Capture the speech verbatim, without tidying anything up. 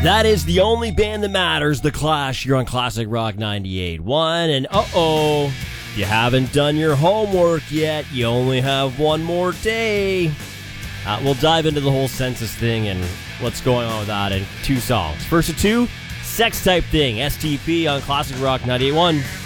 That is the only band that matters, The Clash, here on Classic Rock ninety-eight point one. And uh-oh, if you haven't done your homework yet, you only have one more day. Uh, we'll dive into the whole census thing and what's going on with that in two songs. First of two, Sex Type Thing, S T P on Classic Rock ninety-eight point one.